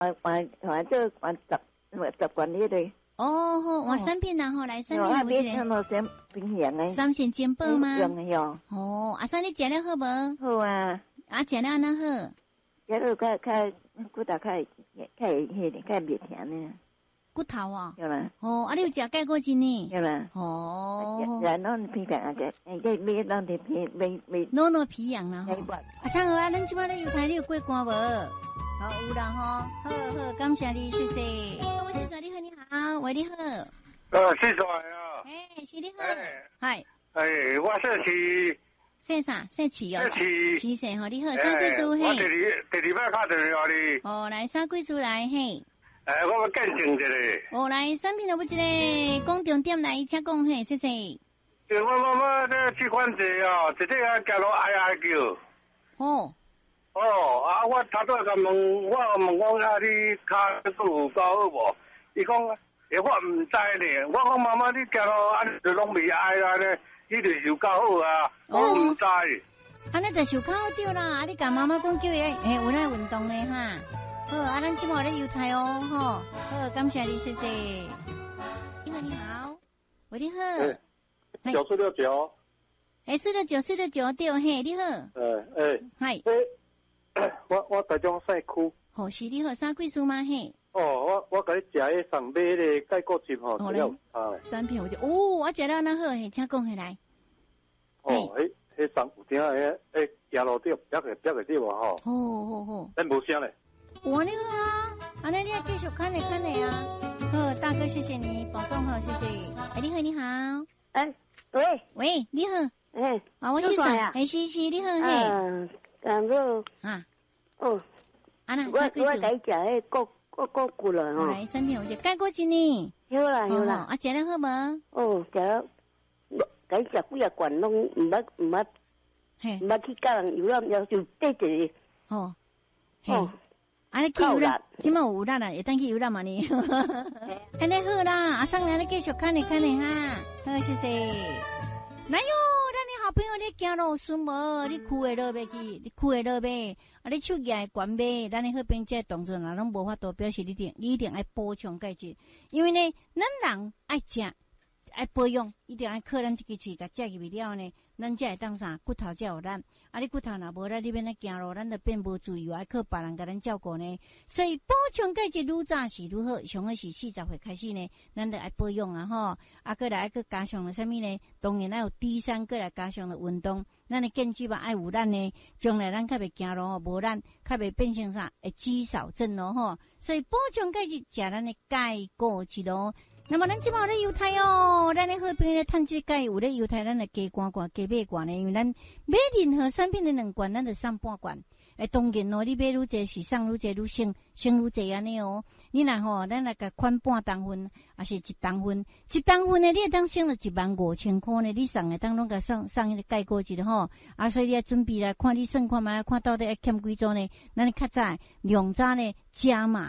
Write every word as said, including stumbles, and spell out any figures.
换换换这换十十罐迄个。 哦，好，换三片然后来三片有一个。 那先平衡诶。 三线煎包吗？ 用诶哟。 哦，阿三你食了好无？ 好啊。 啊，食了安那好？ 食了较较骨头较较迄个较袂甜呢。 骨头啊？ 对啦。 哦，啊，你有食钙骨精呢？ 对啦。 哦。 然后皮养啊，个诶，个买咱的皮买买。 弄弄皮养啦吼。啊，像啊，咱即摆咧油台你有过关无？好，有啦吼。好好，感谢你，谢谢。我是水你好，你好，喂，你好。 呃，是水啊。 诶，是你好。系。 诶，我说是。 姓啥？姓齐哦。 齐。 齐姓吼，你好，啥贵数嘿？ 我第二第二摆打电话你。 哦，来啥贵数来嘿？ 诶，我要见证一下。 哦，来产品有不一个讲重点来，请讲嘿，谢谢。 我妈妈咧这款者哦，一日啊行路哀哀叫。 哦。 哦，啊，我头拄甲问，我问讲啊，你骹骨有搞好无？伊讲，诶，我唔知咧。我讲妈妈，你行路安就拢未哀啊咧，你就是有搞好啊，我唔知。 安尼就受考对啦，啊，你甲妈妈讲叫伊诶，有来运动咧哈。好，啊，咱今晚咧油台哦，吼，好，感谢你，谢谢。你好，你好，喂，你好。 诶，九四六九。 诶，四六九，四六九对，嘿，你好。 诶诶。 系。 我我台中西区。 好，是你好，啥贵数吗？嘿。 哦，我我甲你食迄上买咧钙骨精吼，食了啊。 三片有只，哦，我食了那好，嘿，请讲起来。 哦，迄迄上有听迄诶，行路对，别个别个对无吼。 好好好。 咱无声咧。 我你好啊，安尼你要继续看你看你啊。好，大哥，谢谢你，保重好，谢谢。哎，你好，你好。 哎，喂喂，你好。 哎， 啊，我是啥呀？哎，是是，你好嘿。 嗯，然后啊， 哦， 啊那， 我我甲伊食迄骨骨骨骨了吼。 来，身边有只钙骨精呢。 有啦有啦。 啊，食了好无？ 哦，食了，甲伊食几啊罐拢毋捌毋捌， 嘿， 毋捌去教人游览，要就缀一个。 哦，哦。啊，你去游览，即马有游览啦，会当去游览嘛呢？安尼好啦，阿生，你继续看你看你哈，好，谢谢。哪有，咱你好朋友你行路顺无？你裤会落袂去，你裤会落袂？啊，你手举会悬袂？咱你好朋友这动作若拢无法度，表示你定你一定爱补充钙质，因为呢，咱人爱食。爱保养，一定爱靠咱这个喙甲食入去了呢，咱才会当啥骨头才有力。啊，你骨头若无力，你免咧行路，咱就变无自由，爱靠别人甲咱照顾呢。所以补充钙质愈早是愈好，上好是四十岁开始呢，咱就爱保养啊吼。啊，过来爱去加上了啥物呢？当然爱有 D 三，过来加上了运动，咱的健肌嘛爱有咱呢，将来咱较袂行路哦，无咱较袂变成啥会肌少症咯吼。所以补充钙质，食咱的钙骨质咯。那么咱即摆咧油台哦，咱咧好朋友咧趁即钙有咧油台，咱来加罐罐加买罐咧，因为咱买任何产品的两罐，咱就送半罐。诶，当然咯，你买愈济是送愈济愈省，省愈济安尼哦。你若吼，咱来甲款半当分，还是一当分，一当分呢，你会当省了一万五千块呢。你送诶当拢甲送送迄个钙骨质吼，啊，所以你要准备来看你算看觅，看到底要欠几组呢？咱较早量早呢加码。